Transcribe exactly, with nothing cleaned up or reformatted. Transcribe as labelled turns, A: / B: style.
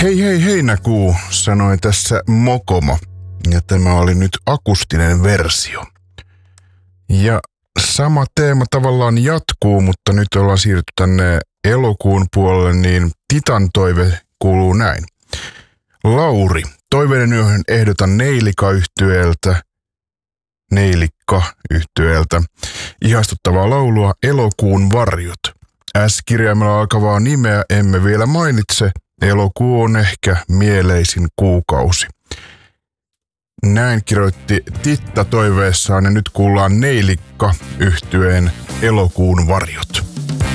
A: Hei hei heinäkuu, sanoi tässä Mokomo. Ja tämä oli nyt akustinen versio. Ja sama teema tavallaan jatkuu, mutta nyt ollaan siirrytty tänne elokuun puolelle, niin Titan toive kuuluu näin. Lauri, toiveiden yöhön ehdotan Neilika-yhtyeeltä, Neilikka-yhtyeeltä ihastuttavaa laulua Elokuun varjot. S-kirjaimella alkavaa nimeä emme vielä mainitse. Elokuu on ehkä mieleisin kuukausi. Näin kirjoitti Titta toiveessaan ja nyt kuullaan Neilikka-yhtyeen Elokuun varjot.